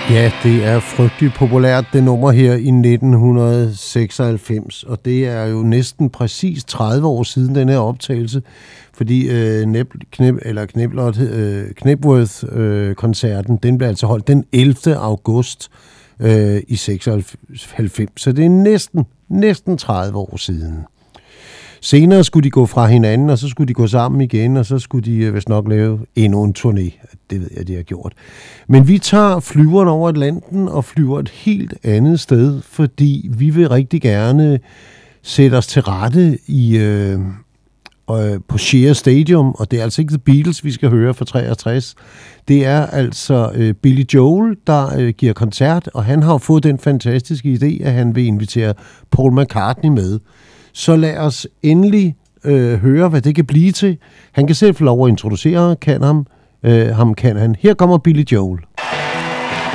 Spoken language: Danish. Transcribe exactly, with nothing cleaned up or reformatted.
Ja, det er frygteligt populært, det nummer her i nitten seksoghalvfems, og det er jo næsten præcis tredive år siden den her optagelse, fordi øh, Knep, Knep, eller Kneblot, øh, Knepworth-koncerten, øh, den blev altså holdt den ellevte august øh, i seksoghalvfems, så det er næsten, næsten tredive år siden. Senere skulle de gå fra hinanden, og så skulle de gå sammen igen, og så skulle de vist nok lave endnu en turné. Det ved jeg, de har gjort. Men vi tager flyveren over Atlanten og flyver et helt andet sted, fordi vi vil rigtig gerne sætte os til rette i, øh, øh, på Shea Stadium, og det er altså ikke The Beatles, vi skal høre fra treogtres. Det er altså øh, Billy Joel, der øh, giver koncert, og han har fået den fantastiske idé, at han vil invitere Paul McCartney med. Så lad os endelig øh, høre, hvad det kan blive til. Han kan selv få lov at introducere kan ham. Øh, ham kan han. Her kommer Billy Joel.